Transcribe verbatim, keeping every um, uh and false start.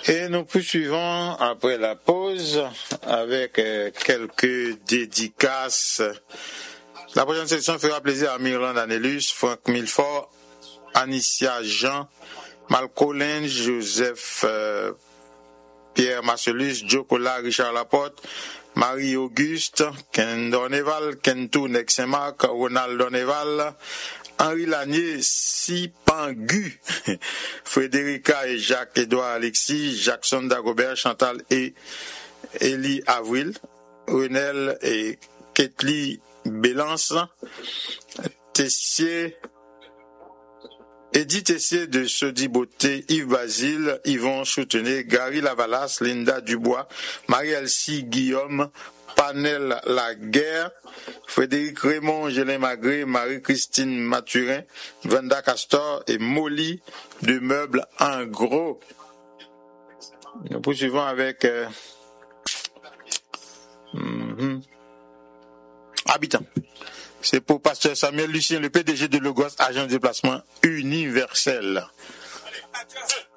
Et nous poursuivons après la pause avec euh, quelques dédicaces. La prochaine section fera plaisir à Mirland Anelus, Franck Milfort, Anicia Jean, Malcolin, Joseph euh, Pierre Marcellus, Jocola, Richard Laporte, Marie-Auguste, Ken Dorneval, Kentou Nex-Saint-Marc, Ronald Dorneval, Henri Lanier, Sipangu, Frédérica et Jacques-Édouard Alexis, Jackson Dagobert, Chantal et Élie Avril, Renel et Ketli Bélance, Tessier, Edith Tessier de Sodi Beauté, Yves Basile, Yvon Choutenet, Gary Lavalas, Linda Dubois, Marie-Elsie Guillaume, Panel Laguerre, Frédéric Raymond, Gélin Magré, Marie-Christine Mathurin, Vanda Castor et Molly de Meubles en Gros. Nous poursuivons avec euh, mm-hmm. Habitant. C'est pour Pasteur Samuel Lucien, le P D G de Logos, agent de déplacement universel. Allez,